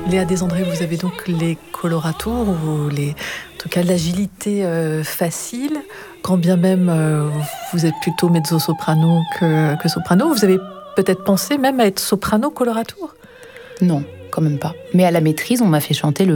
Léa Desandré, vous avez donc les coloratours, ou en tout cas l'agilité facile, quand bien même vous êtes plutôt mezzo-soprano que soprano. Vous avez peut-être pensé même à être soprano coloratour ? Non, quand même pas. Mais à la maîtrise, on m'a fait chanter le